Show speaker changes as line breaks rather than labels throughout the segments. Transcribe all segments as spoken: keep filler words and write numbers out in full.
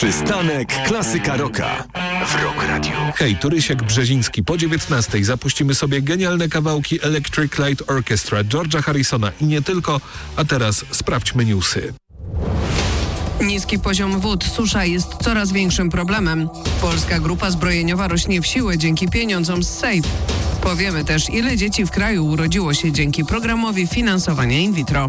Przystanek Klasyka Rocka w Rock Radio.
Hej, tu Rysiek Brzeziński. Po dziewiętnastej zapuścimy sobie genialne kawałki Electric Light Orchestra, George'a Harrisona i nie tylko. A teraz sprawdźmy newsy.
Niski poziom wód, susza jest coraz większym problemem. Polska grupa zbrojeniowa rośnie w siłę dzięki pieniądzom z SAFE. Powiemy też, ile dzieci w kraju urodziło się dzięki programowi finansowania in vitro.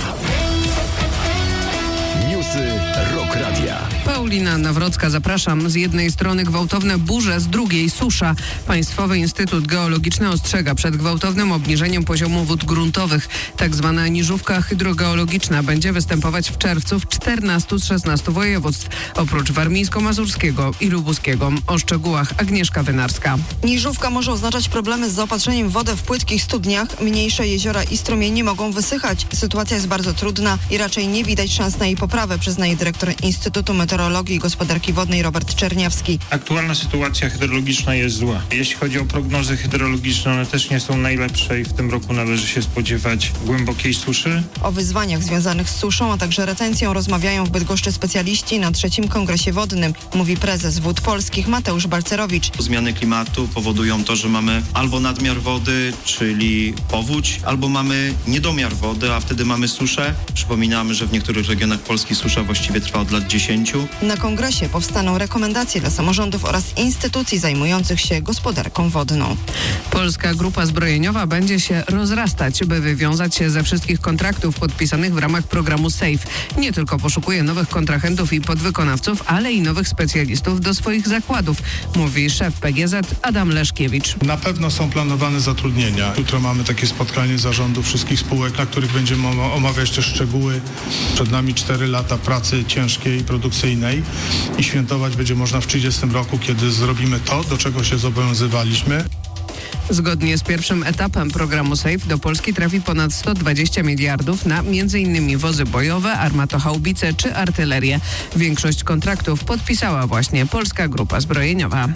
Newsy Rock Radia.
Paulina Nawrocka, zapraszam. Z jednej strony gwałtowne burze, z drugiej susza. Państwowy Instytut Geologiczny ostrzega przed gwałtownym obniżeniem poziomu wód gruntowych. Tak zwana niżówka hydrogeologiczna będzie występować w czerwcu w czternastu z szesnastu województw, oprócz warmińsko-mazurskiego i lubuskiego. O szczegółach Agnieszka Wynarska.
Niżówka może oznaczać problemy z zaopatrzeniem w wodę w płytkich studniach. Mniejsze jeziora i strumienie mogą wysychać. Sytuacja jest bardzo trudna i raczej nie widać szans na jej poprawę, przyznaje dyrektor Instytutu Meteorologii i Gospodarki Wodnej Robert Czerniawski.
Aktualna sytuacja hydrologiczna jest zła. Jeśli chodzi o prognozy hydrologiczne, one też nie są najlepsze i w tym roku należy się spodziewać głębokiej suszy.
O wyzwaniach związanych z suszą, a także retencją rozmawiają w Bydgoszczy specjaliści na trzecim Kongresie Wodnym, mówi prezes Wód Polskich Mateusz Balcerowicz.
Zmiany klimatu powodują to, że mamy albo nadmiar wody, czyli powódź, albo mamy niedomiar wody, a wtedy mamy suszę. Przypominamy, że w niektórych regionach Polski susza właściwie trwa od lat dziesięciu.
Na kongresie powstaną rekomendacje dla samorządów oraz instytucji zajmujących się gospodarką wodną.
Polska grupa zbrojeniowa będzie się rozrastać, by wywiązać się ze wszystkich kontraktów podpisanych w ramach programu SAFE. Nie tylko poszukuje nowych kontrahentów i podwykonawców, ale i nowych specjalistów do swoich zakładów, mówi szef P G Z Adam Leszkiewicz.
Na pewno są planowane zatrudnienia. Jutro mamy takie spotkanie zarządu wszystkich spółek, na których będziemy omawiać też szczegóły. Przed nami cztery lata pracy ciężkiej, produkcyjnej i świętować będzie można w trzydziestym roku, kiedy zrobimy to, do czego się zobowiązywaliśmy.
Zgodnie z pierwszym etapem programu SAFE do Polski trafi ponad sto dwadzieścia miliardów na między innymi wozy bojowe, armatochaubice czy artylerię. Większość kontraktów podpisała właśnie Polska Grupa Zbrojeniowa.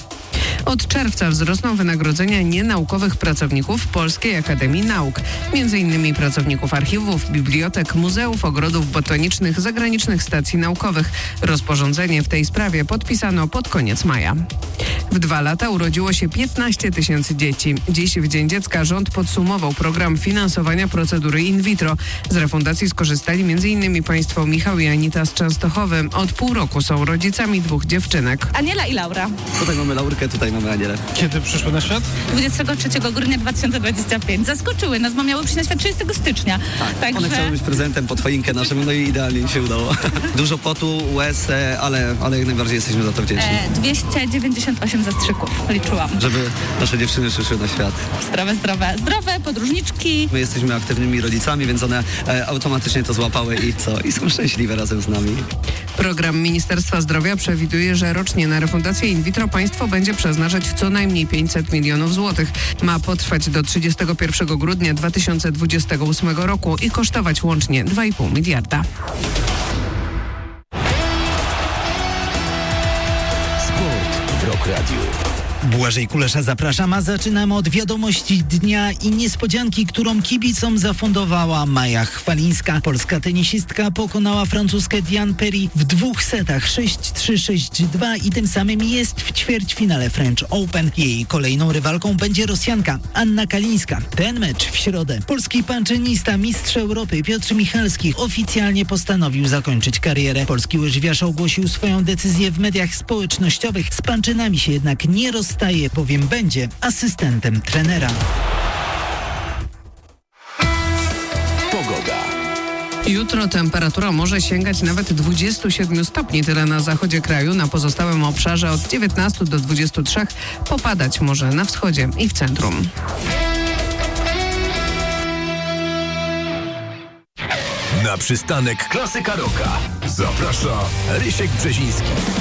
Od czerwca wzrosną wynagrodzenia nienaukowych pracowników Polskiej Akademii Nauk, między innymi pracowników archiwów, bibliotek, muzeów, ogrodów botanicznych, zagranicznych stacji naukowych. Rozporządzenie w tej sprawie podpisano pod koniec maja. W dwa lata urodziło się piętnaście tysięcy dzieci. Dziś w Dzień Dziecka rząd podsumował program finansowania procedury in vitro. Z refundacji skorzystali między innymi państwo Michał i Anita z Częstochowy. Od pół roku są rodzicami dwóch dziewczynek.
Aniela i Laura.
Tutaj mamy Laurkę, tutaj mamy Anielę.
Kiedy przyszły na świat?
dwudziestego trzeciego grudnia dwa tysiące dwudziestego piątego. Zaskoczyły nas, bo miały przyjść na świat trzydziestego stycznia.
Tak,
Także...
one chciały być prezentem pod choinkę naszym, no i idealnie mi się udało. Dużo potu, łez, ale, ale jak najbardziej jesteśmy za to wdzięczni.
E, dwieście dziewięćdziesiąt osiem zastrzyków, liczyłam.
Żeby nasze dziewczyny przyszły na świat.
Zdrowe, zdrowe, zdrowe, podróżniczki.
My jesteśmy aktywnymi rodzicami, więc one e, automatycznie to złapały i co? I są szczęśliwe razem z nami.
Program Ministerstwa Zdrowia przewiduje, że rocznie na refundację in vitro państwo będzie przeznaczać co najmniej pięćset milionów złotych. Ma potrwać do trzydziestego pierwszego grudnia dwa tysiące dwudziestego ósmego roku i kosztować łącznie dwa i pół miliarda.
Sport w Rock Radio.
Błażej Kulesza, zapraszam, a zaczynamy od wiadomości dnia i niespodzianki, którą kibicom zafundowała Maja Chwalińska. Polska tenisistka pokonała francuskę Diane Paris w dwóch setach sześć trzy sześć dwa i tym samym jest w ćwierćfinale French Open. Jej kolejną rywalką będzie Rosjanka Anna Kalińska. Ten mecz w środę. Polski panczenista, mistrz Europy Piotr Michalski oficjalnie postanowił zakończyć karierę. Polski łyżwiarz ogłosił swoją decyzję w mediach społecznościowych. Z panczynami się jednak nie rozstaje. Staje, bowiem będzie asystentem trenera.
Pogoda.
Jutro temperatura może sięgać nawet dwudziestu siedmiu stopni, tyle na zachodzie kraju. Na pozostałym obszarze od dziewiętnastu do dwudziestu trzech. Popadać może na wschodzie i w centrum.
Na przystanek Klasyka Rocka zaprasza Rysiek Brzeziński.